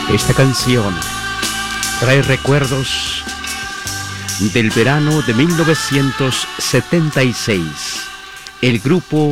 Esta canción trae recuerdos del verano de 1976. El grupo